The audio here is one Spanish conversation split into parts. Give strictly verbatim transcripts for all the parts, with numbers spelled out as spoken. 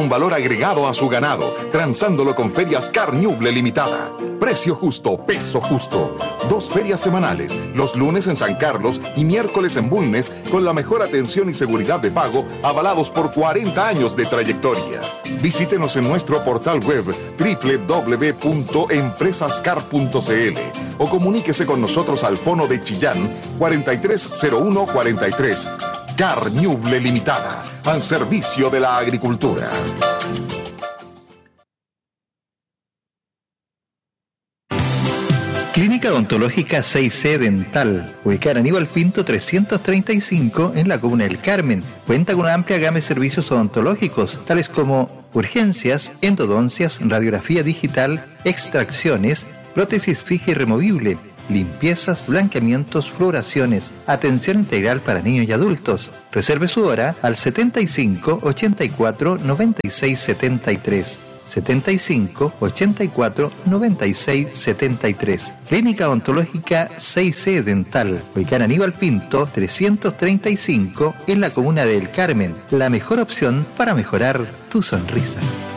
un valor agregado a su ganado, transándolo con Ferias Carñuble Limitada. Precio justo, peso justo. Dos ferias semanales, los lunes en San Carlos y miércoles en Bulnes, con la mejor atención y seguridad de pago, avalados por cuarenta años de trayectoria. Visítenos en nuestro portal web doble u doble u doble u punto empresascar punto c l o comuníquese con nosotros al fono de Chillán cuarenta y tres cero uno cuarenta y tres. Carñuble Limitada, al servicio de la agricultura. Clínica Odontológica seis C Dental, ubicada en Aníbal Pinto trescientos treinta y cinco en la Comuna del Carmen. Cuenta con una amplia gama de servicios odontológicos, tales como urgencias, endodoncias, radiografía digital, extracciones, prótesis fija y removible, limpiezas, blanqueamientos, fluoraciones, atención integral para niños y adultos. Reserve su hora al setenta y cinco, ochenta y cuatro, noventa y seis, setenta y tres. setenta y cinco, ochenta y cuatro, noventa y seis, setenta y tres. Clínica Odontológica seis C Dental, ubicada en Aníbal Pinto trescientos treinta y cinco en la Comuna del Carmen. La mejor opción para mejorar tu sonrisa.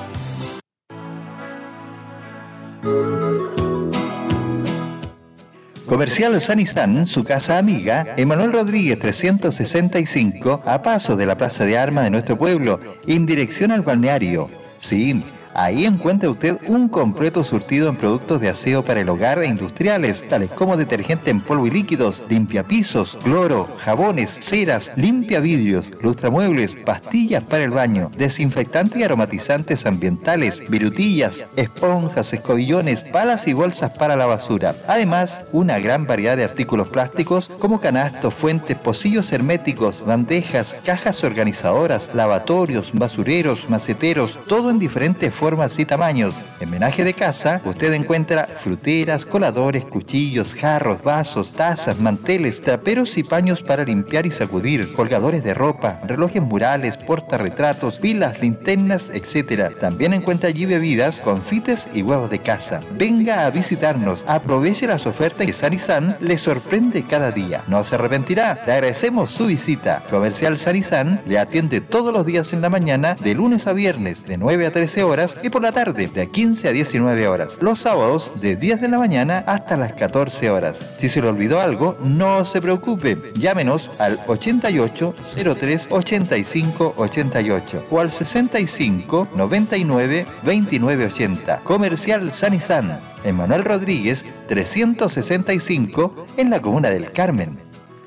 Comercial San y San, su casa amiga, Emanuel Rodríguez trescientos sesenta y cinco, a paso de la Plaza de Armas de nuestro pueblo, en dirección al balneario. Sí, ahí encuentra usted un completo surtido en productos de aseo para el hogar e industriales, tales como detergente en polvo y líquidos, limpiapisos, cloro, jabones, ceras, limpiavidrios, lustramuebles, pastillas para el baño, desinfectantes y aromatizantes ambientales, virutillas, esponjas, escobillones, palas y bolsas para la basura. Además, una gran variedad de artículos plásticos como canastos, fuentes, pocillos herméticos, bandejas, cajas organizadoras, lavatorios, basureros, maceteros, todo en diferentes formas formas y tamaños. En menaje de casa, usted encuentra fruteras, coladores, cuchillos, jarros, vasos, tazas, manteles, traperos y paños para limpiar y sacudir, colgadores de ropa, relojes murales, portarretratos, pilas, linternas, etcétera. También encuentra allí bebidas, confites y huevos de casa. Venga a visitarnos, aproveche las ofertas que San y San le sorprende cada día. No se arrepentirá. Le agradecemos su visita. Comercial San y San le atiende todos los días en la mañana, de lunes a viernes, de nueve a trece horas, y por la tarde de quince a diecinueve horas. Los sábados de diez de la mañana hasta las catorce horas. Si se le olvidó algo, no se preocupe. Llámenos al ochenta y ocho, cero tres, ochenta y cinco, ochenta y ocho o al sesenta y cinco, noventa y nueve, veintinueve ochenta. Comercial San y San. Emanuel Rodríguez trescientos sesenta y cinco en la Comuna del Carmen.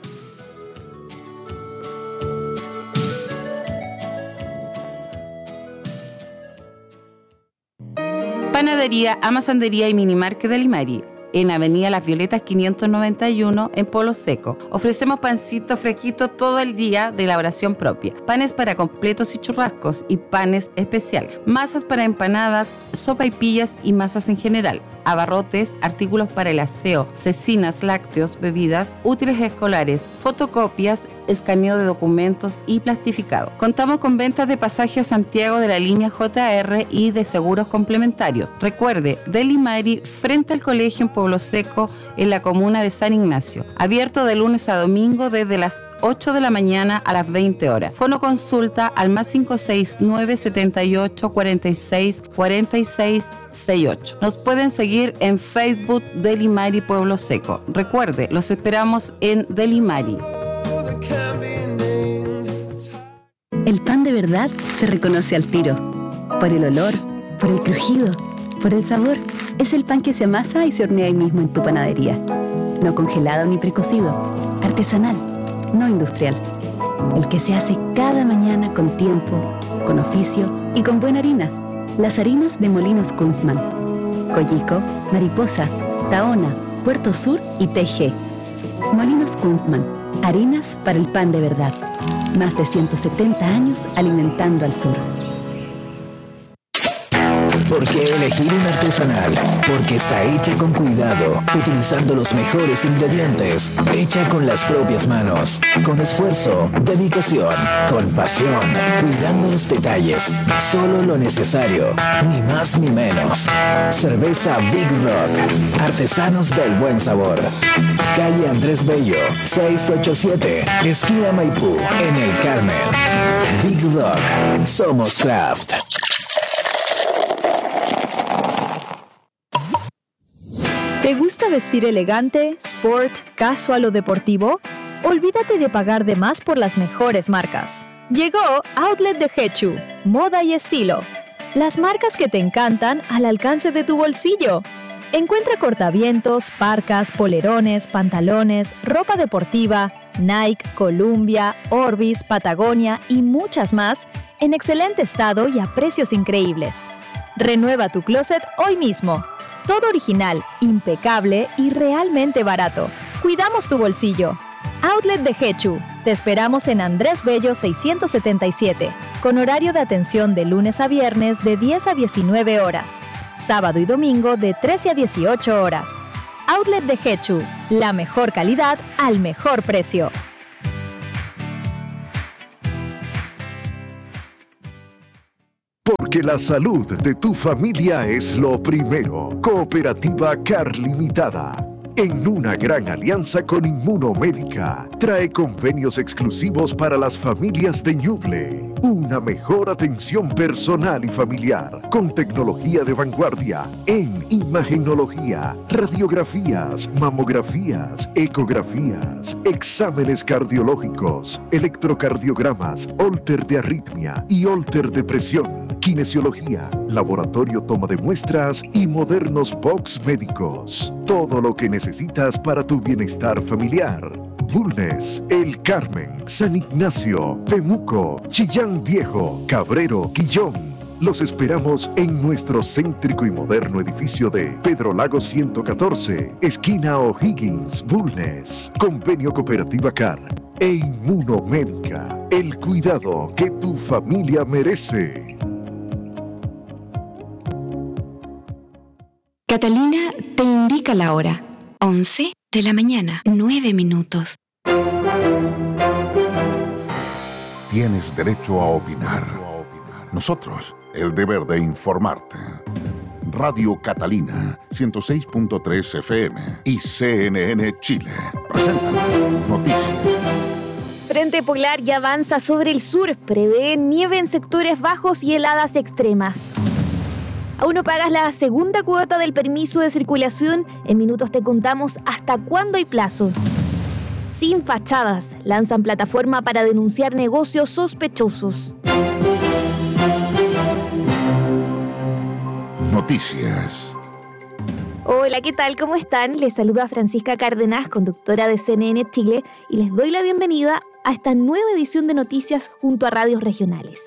Panadería, Amasandería y Minimarket de Limari, en Avenida Las Violetas quinientos noventa y uno, en Polo Seco. Ofrecemos pancito fresquito todo el día de elaboración propia, panes para completos y churrascos y panes especial, masas para empanadas, sopaipillas y masas en general, abarrotes, artículos para el aseo, cecinas, lácteos, bebidas, útiles escolares, fotocopias, escaneo de documentos y plastificado. Contamos con ventas de pasaje a Santiago de la línea J R y de seguros complementarios. Recuerde, Deli Mari, frente al colegio en Pueblo Seco, en la comuna de San Ignacio. Abierto de lunes a domingo desde las ocho de la mañana a las veinte horas. Fono consulta al más cinco seis nueve, setenta y ocho, cuarenta y seis, cuarenta y seis, sesenta y ocho. Nos pueden seguir en Facebook Deli Mari Pueblo Seco. Recuerde, los esperamos en Deli Mari. El pan de verdad se reconoce al tiro. Por el olor, por el crujido, por el sabor. Es el pan que se amasa y se hornea ahí mismo en tu panadería. No congelado ni precocido. Artesanal, no industrial. El que se hace cada mañana con tiempo, con oficio y con buena harina. Las harinas de Molinos Kunstmann. Coyico, Mariposa, Tahona, Puerto Sur y T G. Molinos Kunstmann. Harinas para el pan de verdad. Más de ciento setenta años alimentando al sur. ¿Por qué elegir un artesanal? Porque está hecha con cuidado, utilizando los mejores ingredientes, hecha con las propias manos, con esfuerzo, dedicación, con pasión, cuidando los detalles, solo lo necesario, ni más ni menos. Cerveza Big Rock, artesanos del buen sabor. Calle Andrés Bello, seiscientos ochenta y siete, esquina Maipú, en el Carmen. Big Rock, somos craft. ¿Te gusta vestir elegante, sport, casual o deportivo? Olvídate de pagar de más por las mejores marcas. Llegó Outlet de Hechu, moda y estilo. Las marcas que te encantan al alcance de tu bolsillo. Encuentra cortavientos, parcas, polerones, pantalones, ropa deportiva, Nike, Columbia, Orbis, Patagonia y muchas más en excelente estado y a precios increíbles. Renueva tu closet hoy mismo. Todo original, impecable y realmente barato. Cuidamos tu bolsillo. Outlet de Hechu. Te esperamos en Andrés Bello seiscientos setenta y siete, con horario de atención de lunes a viernes de diez a diecinueve horas. Sábado y domingo de trece a dieciocho horas. Outlet de Hechu. La mejor calidad al mejor precio. Porque la salud de tu familia es lo primero. Cooperativa Car Limitada, en una gran alianza con Inmunomédica, trae convenios exclusivos para las familias de Ñuble. Una mejor atención personal y familiar, con tecnología de vanguardia en imagenología, radiografías, mamografías, ecografías, exámenes cardiológicos, electrocardiogramas, holter de arritmia y holter de presión, kinesiología, laboratorio toma de muestras y modernos box médicos. Todo lo que necesitas para tu bienestar familiar. Bulnes, El Carmen, San Ignacio, Pemuco, Chillán Viejo, Cabrero, Quillón. Los esperamos en nuestro céntrico y moderno edificio de Pedro Lago ciento catorce, esquina O'Higgins, Bulnes. Convenio Cooperativa Car e Inmunomédica. El cuidado que tu familia merece. Catalina te indica la hora. once de la mañana, nueve minutos. Tienes derecho a opinar. Nosotros, el deber de informarte. Radio Catalina, ciento seis punto tres F M y C N N Chile presentan Noticias. Frente polar ya avanza sobre el sur. Prevé nieve en sectores bajos y heladas extremas. ¿Aún no pagas la segunda cuota del permiso de circulación? En minutos te contamos hasta cuándo hay plazo. Sin fachadas, lanzan plataforma para denunciar negocios sospechosos. Noticias. Hola, ¿qué tal? ¿Cómo están? Les saluda Francisca Cárdenas, conductora de C N N Chile, y les doy la bienvenida a esta nueva edición de noticias junto a radios regionales.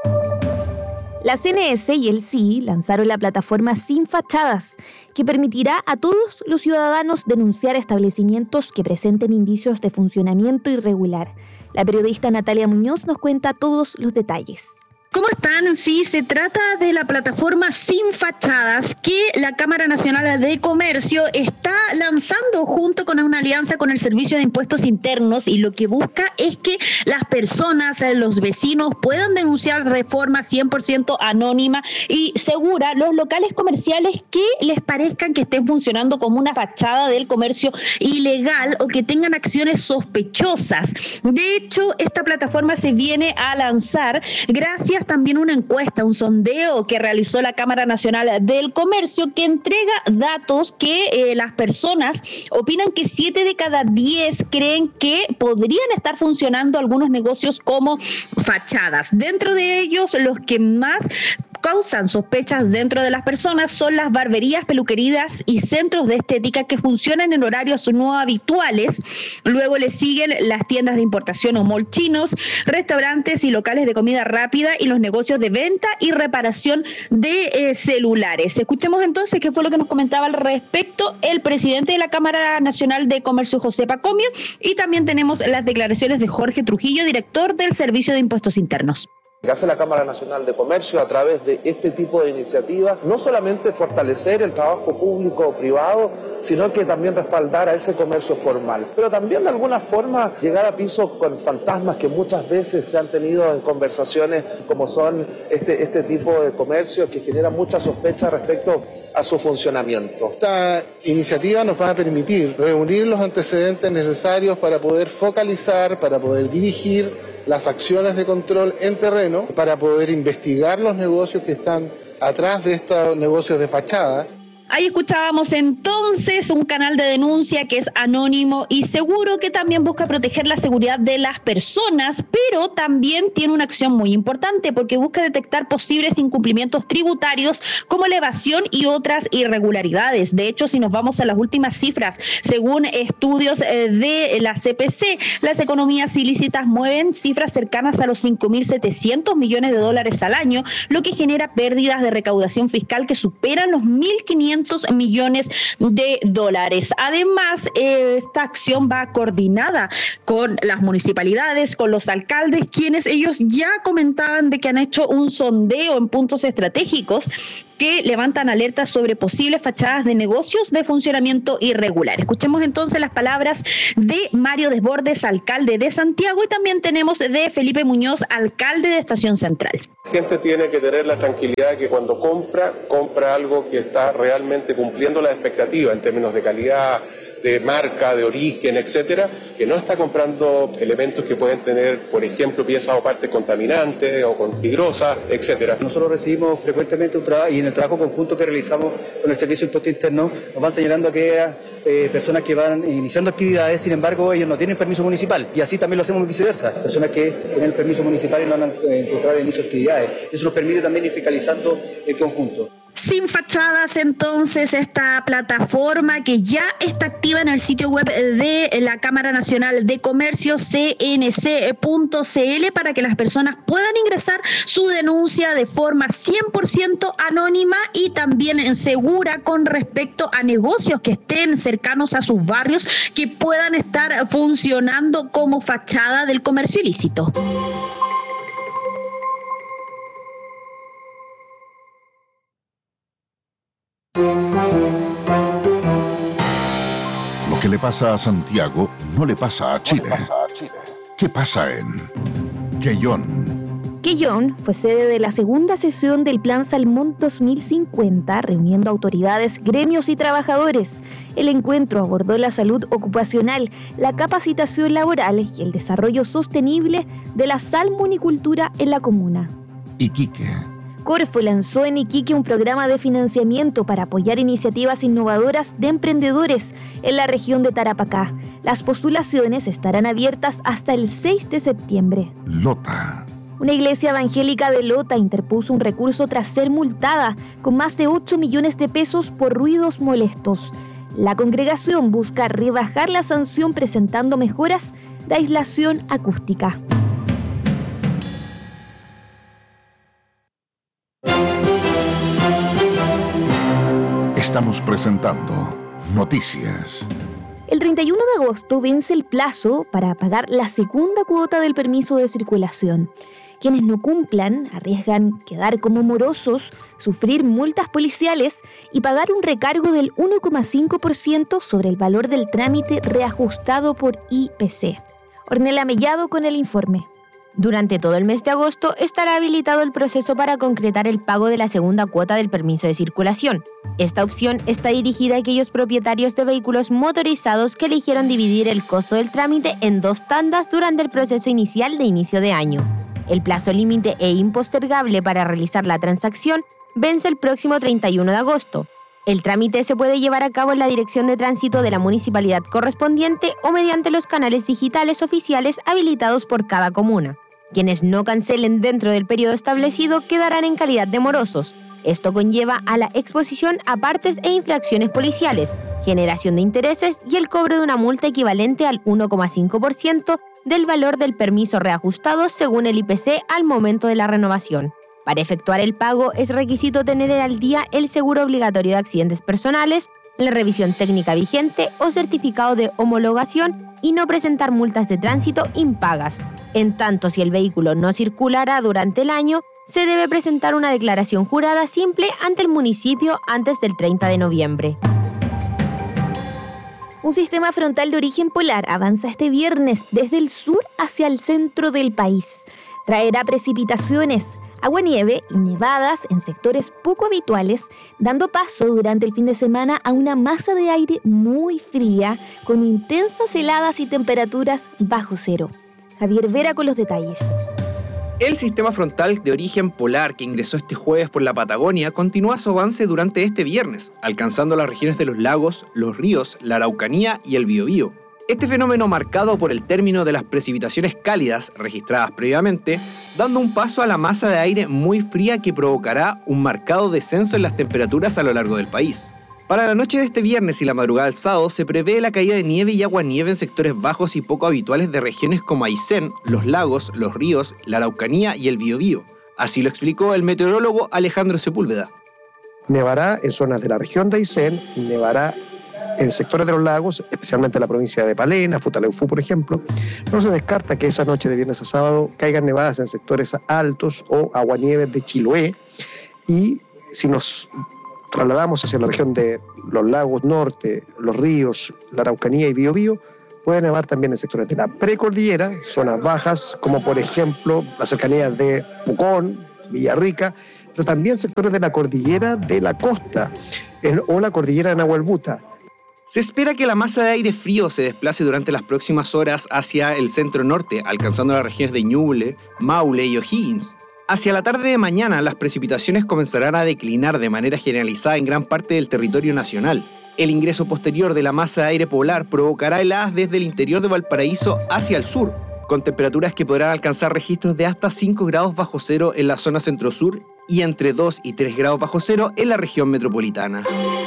La C N S y el C I lanzaron la plataforma Sin Fachadas, que permitirá a todos los ciudadanos denunciar establecimientos que presenten indicios de funcionamiento irregular. La periodista Natalia Muñoz nos cuenta todos los detalles. ¿Cómo están? Sí, se trata de la plataforma Sin Fachadas que la Cámara Nacional de Comercio está lanzando junto con una alianza con el Servicio de Impuestos Internos, y lo que busca es que las personas, los vecinos, puedan denunciar de forma cien por ciento anónima y segura los locales comerciales que les parezcan que estén funcionando como una fachada del comercio ilegal o que tengan acciones sospechosas. De hecho, esta plataforma se viene a lanzar gracias también una encuesta, un sondeo que realizó la Cámara Nacional del Comercio, que entrega datos que eh, las personas opinan que siete de cada diez creen que podrían estar funcionando algunos negocios como fachadas. Dentro de ellos, los que más causan sospechas dentro de las personas son las barberías, peluquerías y centros de estética que funcionan en horarios no habituales. Luego le siguen las tiendas de importación o mall chinos, restaurantes y locales de comida rápida y los negocios de venta y reparación de eh, celulares. Escuchemos entonces qué fue lo que nos comentaba al respecto el presidente de la Cámara Nacional de Comercio, José Pacomio, y también tenemos las declaraciones de Jorge Trujillo, director del Servicio de Impuestos Internos. Que hace la Cámara Nacional de Comercio a través de este tipo de iniciativas, no solamente fortalecer el trabajo público o privado, sino que también respaldar a ese comercio formal, pero también de alguna forma llegar a pisos con fantasmas que muchas veces se han tenido en conversaciones, como son este, este tipo de comercios que generan mucha sospecha respecto a su funcionamiento. Esta iniciativa nos va a permitir reunir los antecedentes necesarios para poder focalizar, para poder dirigir las acciones de control en terreno, para poder investigar los negocios que están atrás de estos negocios de fachada. Ahí escuchábamos entonces un canal de denuncia que es anónimo y seguro, que también busca proteger la seguridad de las personas, pero también tiene una acción muy importante porque busca detectar posibles incumplimientos tributarios como la evasión y otras irregularidades. De hecho, si nos vamos a las últimas cifras, según estudios de la C P C, las economías ilícitas mueven cifras cercanas a los cinco mil setecientos millones de dólares al año, lo que genera pérdidas de recaudación fiscal que superan los mil quinientos millones de dólares. Además, eh, esta acción va coordinada con las municipalidades, con los alcaldes, quienes ellos ya comentaban de que han hecho un sondeo en puntos estratégicos que levantan alertas sobre posibles fachadas de negocios de funcionamiento irregular. Escuchemos entonces las palabras de Mario Desbordes, alcalde de Santiago, y también tenemos de Felipe Muñoz, alcalde de Estación Central. La gente tiene que tener la tranquilidad de que cuando compra, compra algo que está realmente cumpliendo las expectativas en términos de calidad, de marca, de origen, etcétera, que no está comprando elementos que pueden tener, por ejemplo, piezas o partes contaminantes o con peligrosas, etcétera. Nosotros recibimos frecuentemente un trabajo, y en el trabajo conjunto que realizamos con el Servicio de Impuesto Interno, nos van señalando a aquellas eh, personas que van iniciando actividades, sin embargo, ellos no tienen permiso municipal, y así también lo hacemos viceversa, personas que tienen el permiso municipal y no han encontrado inicio de actividades. Eso nos permite también ir fiscalizando el conjunto. Sin fachadas, entonces, esta plataforma que ya está activa en el sitio web de la Cámara Nacional de Comercio, c n c punto c l, para que las personas puedan ingresar su denuncia de forma cien por ciento anónima y también segura con respecto a negocios que estén cercanos a sus barrios, que puedan estar funcionando como fachada del comercio ilícito. Lo que le pasa a Santiago no le pasa a Chile. ¿Qué pasa en Quellón? Quellón fue sede de la segunda sesión del Plan Salmón dos mil cincuenta, reuniendo autoridades, gremios y trabajadores. El encuentro abordó la salud ocupacional, la capacitación laboral y el desarrollo sostenible de la salmonicultura en la comuna. Iquique. Corfo lanzó en Iquique un programa de financiamiento para apoyar iniciativas innovadoras de emprendedores en la región de Tarapacá. Las postulaciones estarán abiertas hasta el seis de septiembre. Lota. Una iglesia evangélica de Lota interpuso un recurso tras ser multada con más de ocho millones de pesos por ruidos molestos. La congregación busca rebajar la sanción presentando mejoras de aislación acústica. Estamos presentando Noticias. El treinta y uno de agosto vence el plazo para pagar la segunda cuota del permiso de circulación. Quienes no cumplan arriesgan quedar como morosos, sufrir multas policiales y pagar un recargo del uno coma cinco por ciento sobre el valor del trámite reajustado por I P C. Ornella Mellado con el informe. Durante todo el mes de agosto estará habilitado el proceso para concretar el pago de la segunda cuota del permiso de circulación. Esta opción está dirigida a aquellos propietarios de vehículos motorizados que eligieron dividir el costo del trámite en dos tandas durante el proceso inicial de inicio de año. El plazo límite e impostergable para realizar la transacción vence el próximo treinta y uno de agosto. El trámite se puede llevar a cabo en la dirección de tránsito de la municipalidad correspondiente o mediante los canales digitales oficiales habilitados por cada comuna. Quienes no cancelen dentro del periodo establecido quedarán en calidad de morosos. Esto conlleva a la exposición a partes e infracciones policiales, generación de intereses y el cobro de una multa equivalente al uno coma cinco por ciento del valor del permiso reajustado según el I P C al momento de la renovación. Para efectuar el pago es requisito tener al día el seguro obligatorio de accidentes personales, la revisión técnica vigente o certificado de homologación y no presentar multas de tránsito impagas. En tanto, si el vehículo no circulará durante el año, se debe presentar una declaración jurada simple ante el municipio antes del treinta de noviembre. Un sistema frontal de origen polar avanza este viernes desde el sur hacia el centro del país. Traerá precipitaciones, aguanieve y nevadas en sectores poco habituales, dando paso durante el fin de semana a una masa de aire muy fría, con intensas heladas y temperaturas bajo cero. Javier Vera con los detalles. El sistema frontal de origen polar que ingresó este jueves por la Patagonia continúa su avance durante este viernes, alcanzando las regiones de los lagos, los ríos, la Araucanía y el Biobío. Este fenómeno, marcado por el término de las precipitaciones cálidas registradas previamente, dando un paso a la masa de aire muy fría que provocará un marcado descenso en las temperaturas a lo largo del país. Para la noche de este viernes y la madrugada del sábado se prevé la caída de nieve y aguanieve en sectores bajos y poco habituales de regiones como Aysén, los lagos, los ríos, la Araucanía y el Biobío. Así lo explicó el meteorólogo Alejandro Sepúlveda. Nevará en zonas de la región de Aysén, nevará en sectores de los lagos, especialmente en la provincia de Palena, Futaleufú, por ejemplo. No se descarta que esa noche de viernes a sábado caigan nevadas en sectores altos o aguanieves de Chiloé. Y si nos trasladamos hacia la región de los lagos norte, los ríos, la Araucanía y Biobío, puede nevar también en sectores de la precordillera, zonas bajas, como por ejemplo las cercanías de Pucón, Villarrica, pero también sectores de la cordillera de la costa en, o la cordillera de Nahuelbuta. Se espera que la masa de aire frío se desplace durante las próximas horas hacia el centro norte, alcanzando las regiones de Ñuble, Maule y O'Higgins. Hacia la tarde de mañana, las precipitaciones comenzarán a declinar de manera generalizada en gran parte del territorio nacional. El ingreso posterior de la masa de aire polar provocará heladas desde el interior de Valparaíso hacia el sur, con temperaturas que podrán alcanzar registros de hasta cinco grados bajo cero en la zona centro-sur y entre dos y tres grados bajo cero en la región metropolitana.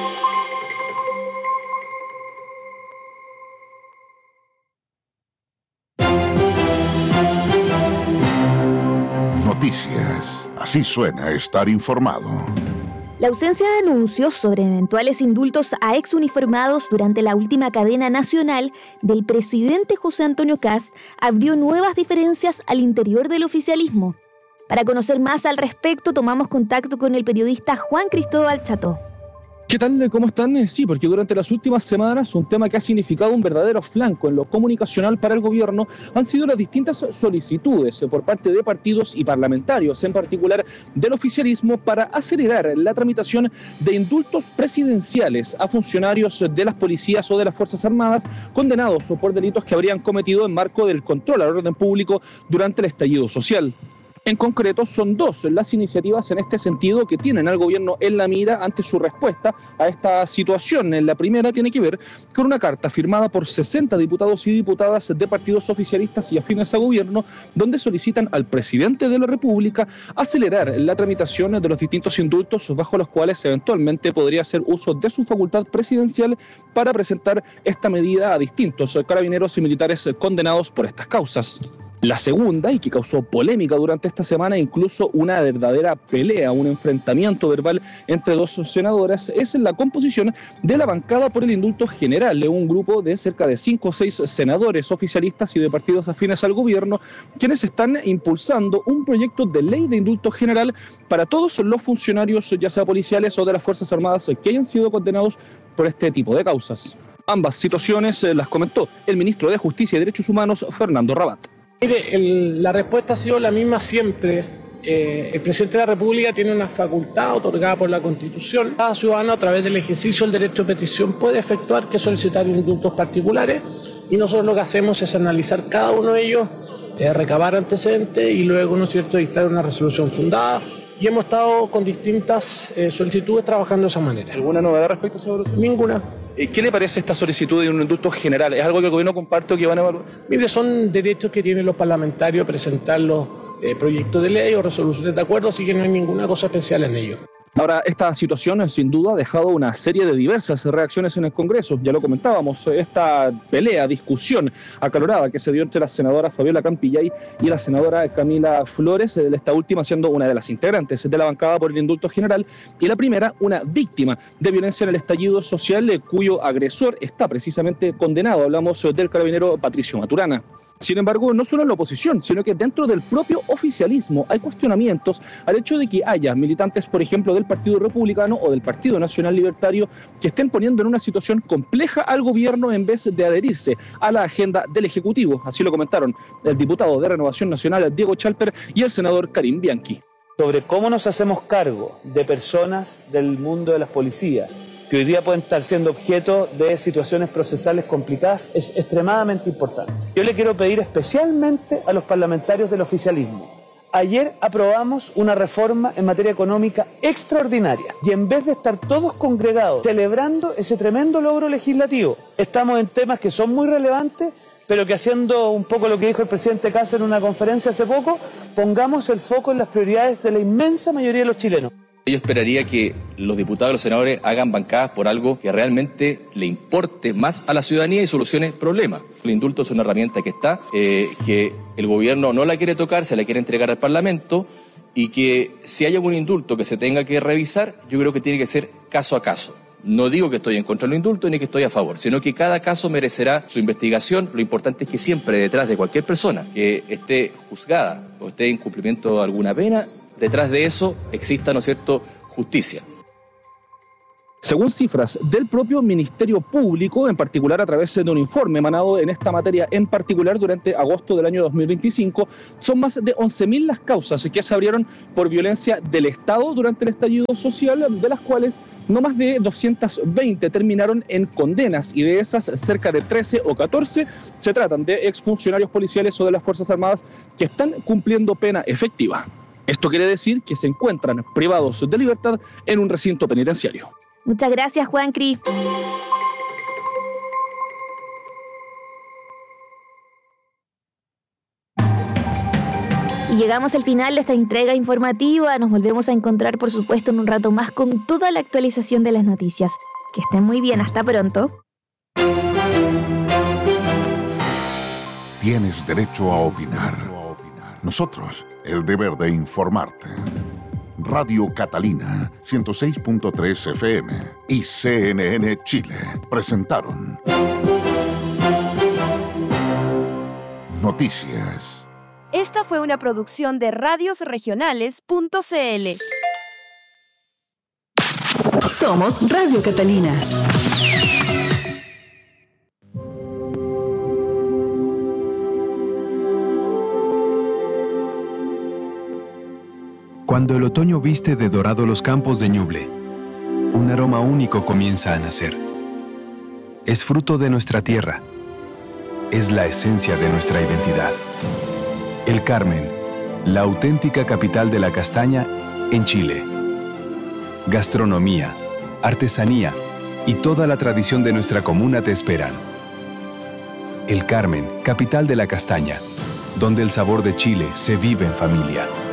Noticias. Así suena estar informado. La ausencia de anuncios sobre eventuales indultos a exuniformados durante la última cadena nacional del presidente José Antonio Kast abrió nuevas diferencias al interior del oficialismo. Para conocer más al respecto, tomamos contacto con el periodista Juan Cristóbal Cható. ¿Qué tal? ¿Cómo están? Sí, porque durante las últimas semanas un tema que ha significado un verdadero flanco en lo comunicacional para el gobierno han sido las distintas solicitudes por parte de partidos y parlamentarios, en particular del oficialismo, para acelerar la tramitación de indultos presidenciales a funcionarios de las policías o de las Fuerzas Armadas condenados por delitos que habrían cometido en marco del control al orden público durante el estallido social. En concreto, son dos las iniciativas en este sentido que tienen al gobierno en la mira ante su respuesta a esta situación. La primera tiene que ver con una carta firmada por sesenta diputados y diputadas de partidos oficialistas y afines a gobierno, donde solicitan al presidente de la República acelerar la tramitación de los distintos indultos bajo los cuales eventualmente podría hacer uso de su facultad presidencial para presentar esta medida a distintos carabineros y militares condenados por estas causas. La segunda, y que causó polémica durante esta semana, incluso una verdadera pelea, un enfrentamiento verbal entre dos senadoras, es la composición de la bancada por el indulto general, de un grupo de cerca de cinco o seis senadores oficialistas y de partidos afines al gobierno, quienes están impulsando un proyecto de ley de indulto general para todos los funcionarios, ya sea policiales o de las Fuerzas Armadas, que hayan sido condenados por este tipo de causas. Ambas situaciones las comentó el ministro de Justicia y Derechos Humanos, Fernando Rabat. Mire, el, la respuesta ha sido la misma siempre. Eh, el presidente de la República tiene una facultad otorgada por la Constitución. Cada ciudadano, a través del ejercicio del derecho de petición, puede efectuar que solicitar indultos particulares, y nosotros lo que hacemos es analizar cada uno de ellos, eh, recabar antecedentes y luego, ¿no es cierto?, dictar una resolución fundada. Y hemos estado con distintas eh, solicitudes trabajando de esa manera. ¿Alguna novedad respecto a esa resolución? Ninguna. ¿Qué le parece esta solicitud de un indulto general? ¿Es algo que el gobierno comparte o que van a evaluar? Mire, son derechos que tienen los parlamentarios a presentar los eh, proyectos de ley o resoluciones de acuerdo, así que no hay ninguna cosa especial en ello. Ahora, esta situación sin duda ha dejado una serie de diversas reacciones en el Congreso. Ya lo comentábamos, esta pelea, discusión acalorada que se dio entre la senadora Fabiola Campillay y la senadora Camila Flores, esta última siendo una de las integrantes de la bancada por el indulto general, y la primera una víctima de violencia en el estallido social, cuyo agresor está precisamente condenado. Hablamos del carabinero Patricio Maturana. Sin embargo, no solo en la oposición, sino que dentro del propio oficialismo hay cuestionamientos al hecho de que haya militantes, por ejemplo, del Partido Republicano o del Partido Nacional Libertario, que estén poniendo en una situación compleja al gobierno en vez de adherirse a la agenda del Ejecutivo. Así lo comentaron el diputado de Renovación Nacional, Diego Chalper, y el senador Karim Bianchi. Sobre cómo nos hacemos cargo de personas del mundo de las policías, que hoy día pueden estar siendo objeto de situaciones procesales complicadas, es extremadamente importante. Yo le quiero pedir especialmente a los parlamentarios del oficialismo, Ayer aprobamos una reforma en materia económica extraordinaria y en vez de estar todos congregados celebrando ese tremendo logro legislativo, estamos en temas que son muy relevantes, pero que haciendo un poco lo que dijo el presidente Kast en una conferencia hace poco, pongamos el foco en las prioridades de la inmensa mayoría de los chilenos. Yo esperaría que los diputados y los senadores hagan bancadas por algo que realmente le importe más a la ciudadanía y solucione problemas. El indulto es una herramienta que está, eh, que el gobierno no la quiere tocar, se la quiere entregar al Parlamento, y que si hay algún indulto que se tenga que revisar, yo creo que tiene que ser caso a caso. No digo que estoy en contra del indulto ni que estoy a favor, sino que cada caso merecerá su investigación. Lo importante es que siempre detrás de cualquier persona que esté juzgada o esté en cumplimiento de alguna pena, detrás de eso exista, ¿no es cierto?, justicia. Según cifras del propio Ministerio Público, en particular a través de un informe emanado en esta materia en particular durante agosto del año dos mil veinticinco, son más de once mil las causas que se abrieron por violencia del Estado durante el estallido social, de las cuales no más de doscientas veinte terminaron en condenas, y de esas cerca de trece o catorce se tratan de exfuncionarios policiales o de las Fuerzas Armadas que están cumpliendo pena efectiva. Esto quiere decir que se encuentran privados de libertad en un recinto penitenciario. Muchas gracias, Juancri. Y llegamos al final de esta entrega informativa. Nos volvemos a encontrar, por supuesto, en un rato más con toda la actualización de las noticias. Que estén muy bien. Hasta pronto. Tienes derecho a opinar. Nosotros, el deber de informarte. Radio Catalina, ciento seis punto tres F M y C N N Chile presentaron Noticias. Esta fue una producción de radios regionales punto c l. Somos Radio Catalina. Cuando el otoño viste de dorado los campos de Ñuble, un aroma único comienza a nacer. Es fruto de nuestra tierra. Es la esencia de nuestra identidad. El Carmen, la auténtica capital de la castaña en Chile. Gastronomía, artesanía y toda la tradición de nuestra comuna te esperan. El Carmen, capital de la castaña, donde el sabor de Chile se vive en familia.